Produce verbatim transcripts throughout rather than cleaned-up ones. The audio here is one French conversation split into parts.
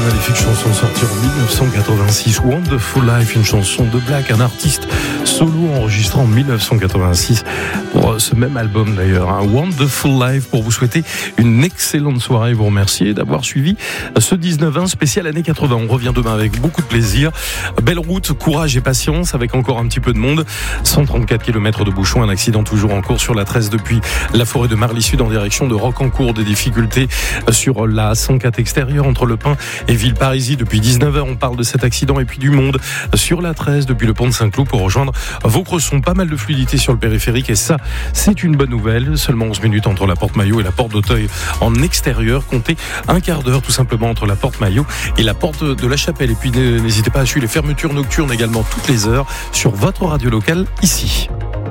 magnifique chanson sortie en dix-neuf cent quatre-vingt-six, Wonderful Life, une chanson de Black, un artiste solo enregistré en dix-neuf cent quatre-vingt-six pour ce même album d'ailleurs, hein. Wonderful Life, pour vous souhaiter une excellente soirée et vous remercier d'avoir suivi ce dix-neuf vingt spécial années quatre-vingts. On revient demain avec beaucoup de plaisir. Belle route, courage et patience avec encore un petit peu de monde. cent trente-quatre kilomètres de bouchons, un accident toujours en cours sur la treize depuis la forêt de Marly Sud en direction de Rocancourt. Des difficultés sur la cent quatre extérieure entre Le Pin et Villeparisis depuis dix-neuf heures. On parle de cet accident et puis du monde sur la treize depuis le pont de Saint-Cloud pour rejoindre Vaucresson. Pas mal de fluidité sur le périphérique et ça, c'est une bonne nouvelle. Seulement onze minutes entre la porte Maillot et la porte d'Auteuil en extérieur. Comptez un quart d'heure tout simplement entre la porte Maillot et la porte de la Chapelle. Et puis n'hésitez pas à suivre les fermetures nocturnes également toutes les heures sur votre radio locale ici.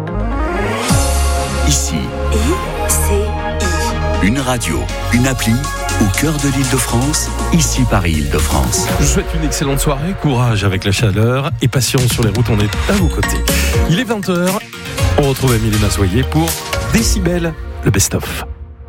Ici. I C I. Une radio, une appli au cœur de l'Île-de-France, ici Paris-Île-de-France. Je vous souhaite une excellente soirée, courage avec la chaleur et patience sur les routes, on est à vos côtés. Il est vingt heures, on retrouve Émilie Mazoyer pour Décibel, le best-of.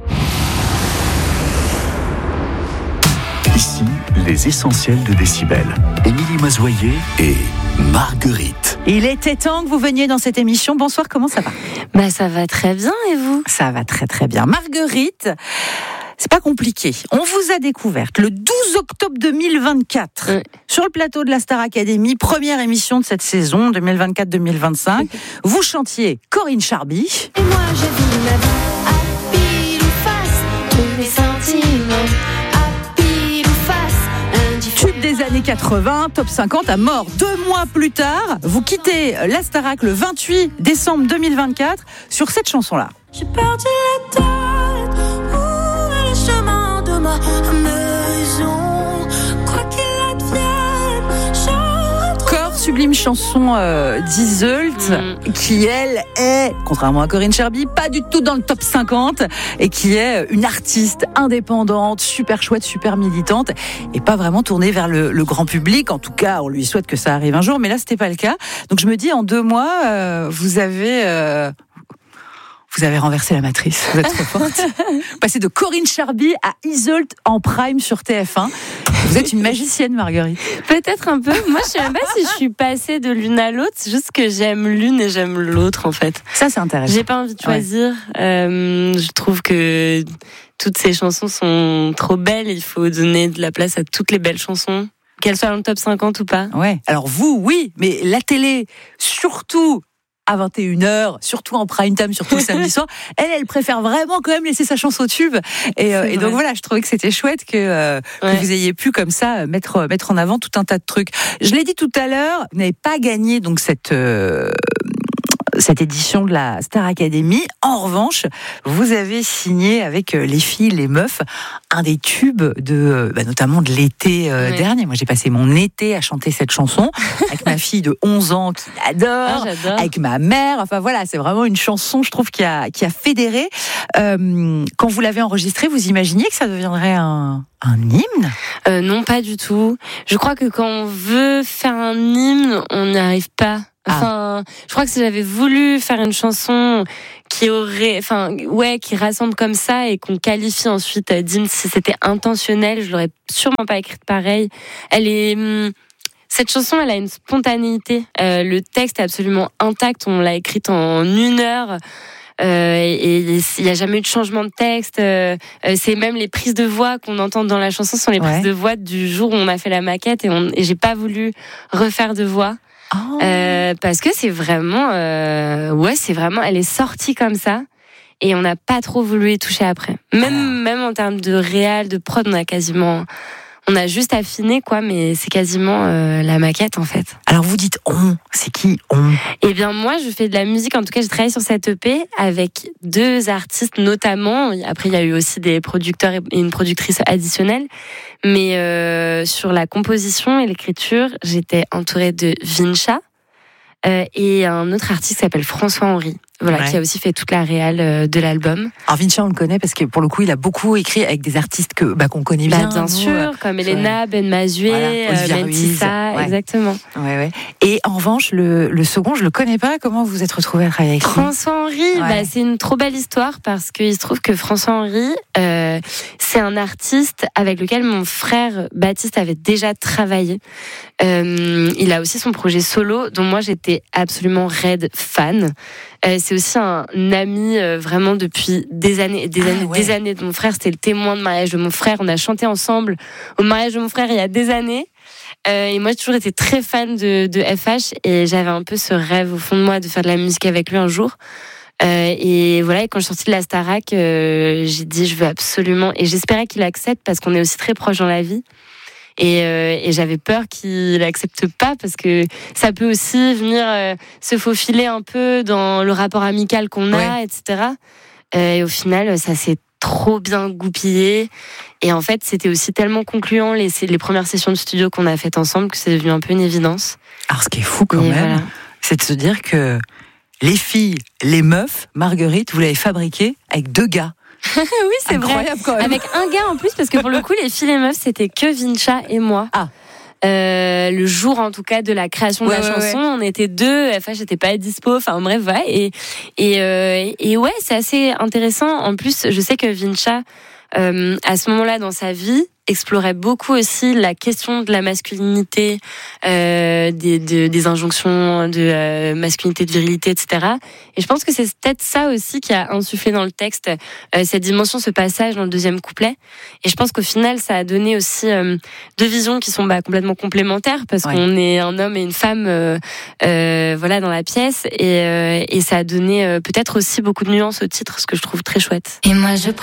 Ici, les essentiels de Décibel. Émilie Mazoyer et Marguerite. Il était temps que vous veniez dans cette émission. Bonsoir, comment ça va ? Bah ça va très bien et vous ? Ça va très très bien. Marguerite, c'est pas compliqué. On vous a découverte le douze octobre deux mille vingt-quatre oui. sur le plateau de la Star Academy, première émission de cette saison deux mille vingt-quatre deux mille vingt-cinq. Vous chantiez Corinne Charby. Et moi je vis ma vie à pile ou face, tous mes sentiments. Tube des années quatre-vingts, top cinquante à mort. Deux mois plus tard, vous quittez la Starac le vingt-huit décembre deux mille vingt-quatre sur cette chanson-là. J'ai perdu la tête, où est le chemin de ma maison, quoi qu'il advienne, je... Corps, sublime chanson euh, d'Iseult, mmh. qui elle est, contrairement à Corinne Charby, pas du tout dans le top cinquante et qui est une artiste indépendante, super chouette, super militante et pas vraiment tournée vers le, le grand public. En tout cas, on lui souhaite que ça arrive un jour, mais là c'était pas le cas. Donc je me dis, en deux mois, euh, vous avez... Euh, Vous avez renversé la matrice, vous êtes trop forte. Passez de Corinne Charby à Iseult en prime sur T F un. Vous êtes une magicienne, Marguerite. Peut-être un peu. Moi, je sais même pas si je suis passée de l'une à l'autre. C'est juste que j'aime l'une et j'aime l'autre, en fait. Ça, c'est intéressant. J'ai pas envie de choisir. Ouais. Euh, je trouve que toutes ces chansons sont trop belles. Il faut donner de la place à toutes les belles chansons, qu'elles soient dans le top cinquante ou pas. Ouais. Alors vous, oui, mais la télé, surtout à vingt et une heures, surtout en prime time, surtout le samedi soir, elle, elle préfère vraiment quand même laisser sa chance au tube. Et, euh, et donc voilà, je trouvais que c'était chouette que, euh, ouais. que vous ayez pu comme ça mettre mettre en avant tout un tas de trucs. Je l'ai dit tout à l'heure, vous n'avez pas gagné donc cette euh, cette édition de la Star Academy. En revanche, vous avez signé avec les filles, les meufs, un des tubes de, bah, notamment de l'été euh, oui. dernier. Moi, j'ai passé mon été à chanter cette chanson avec ma fille de onze ans qui l'adore, ah, avec ma mère. Enfin voilà, c'est vraiment une chanson, je trouve, qui a, qui a fédéré. Euh, quand vous l'avez enregistrée, vous imaginiez que ça deviendrait un, un hymne ? euh, Non, pas du tout. Je crois que quand on veut faire un hymne, on n'y arrive pas. Enfin, ah. je crois que si j'avais voulu faire une chanson qui aurait, enfin, ouais, qui rassemble comme ça et qu'on qualifie ensuite d'hymne, si c'était intentionnel, je l'aurais sûrement pas écrite pareil. Elle est, cette chanson, elle a une spontanéité. Euh, le texte est absolument intact. On l'a écrite en une heure. Euh, et il n'y a jamais eu de changement de texte. Euh, c'est même les prises de voix qu'on entend dans la chanson sont les prises ouais. de voix du jour où on a fait la maquette et, on, et j'ai pas voulu refaire de voix. Oh. Euh, parce que c'est vraiment, euh, ouais, c'est vraiment, elle est sortie comme ça et on n'a pas trop voulu y toucher après. Même, ah. même en termes de réal, de prod, on a quasiment, on a juste affiné quoi, mais c'est quasiment euh, la maquette en fait. Alors vous dites on, c'est qui on ? Eh bien moi, je fais de la musique. En tout cas, j'ai travaillé sur cette E P avec deux artistes notamment. Après, il y a eu aussi des producteurs et une productrice additionnelle. Mais euh, sur la composition et l'écriture, j'étais entourée de Vincha euh, et un autre artiste qui s'appelle François Henry. voilà, Ouais. qui a aussi fait toute la réal euh, de l'album. Alors Vinci, on le connaît parce que pour le coup, il a beaucoup écrit avec des artistes que bah, qu'on connaît Bah, bien. bien nous, sûr, euh, comme ouais. Elena, Ben Mazué, Voilà, euh, Olivia Mentissa, Ruiz, ouais. exactement. Ouais, ouais. Et en revanche, le, le second, je le connais pas. Comment vous vous êtes retrouvés à travailler avec lui? François-Henri, Ouais. bah, c'est une trop belle histoire parce qu'il se trouve que François-Henri, euh, c'est un artiste avec lequel mon frère Baptiste avait déjà travaillé. Euh, il a aussi son projet solo, dont moi j'étais absolument raide fan. Euh, c'est aussi un ami euh, vraiment depuis des années, des Ah, années, ouais. des années de mon frère. C'était le témoin de mariage de mon frère. On a chanté ensemble au mariage de mon frère il y a des années. Euh, et moi, j'ai toujours été très fan de, de F H et j'avais un peu ce rêve au fond de moi de faire de la musique avec lui un jour. Euh, et voilà, et quand je suis sortie de la Starac, euh, j'ai dit je veux absolument, et j'espérais qu'il accepte parce qu'on est aussi très proches dans la vie. Et, euh, et j'avais peur qu'il accepte pas parce que ça peut aussi venir euh, se faufiler un peu dans le rapport amical qu'on a, Ouais. et cetera. Euh, et au final, ça s'est trop bien goupillé. Et en fait, c'était aussi tellement concluant les, les premières sessions de studio qu'on a faites ensemble que c'est devenu un peu une évidence. Alors, ce qui est fou quand Et même, voilà. c'est de se dire que les filles, les meufs, Marguerite, vous l'avez fabriqué avec deux gars. Oui, c'est vrai. Incroyable quand même. Avec un gars en plus, parce que pour le coup, les filles et meufs, c'était que Vincha et moi. Ah. Euh, le jour en tout cas de la création Ouais, de la ouais, chanson, on était deux, F H n'était pas dispo, enfin bref, voilà. Et, et, euh, et ouais, c'est assez intéressant. En plus, je sais que Vincha, euh, à ce moment-là dans sa vie, explorait beaucoup aussi la question de la masculinité, euh, des, de, des injonctions de euh, masculinité, de virilité, et cetera. Et je pense que c'est peut-être ça aussi qui a insufflé dans le texte, euh, cette dimension, ce passage dans le deuxième couplet. Et je pense qu'au final, ça a donné aussi euh, deux visions qui sont bah, complètement complémentaires, parce Ouais. qu'on est un homme et une femme euh, euh, voilà, dans la pièce. Et, euh, et ça a donné euh, peut-être aussi beaucoup de nuances au titre, ce que je trouve très chouette. Et moi je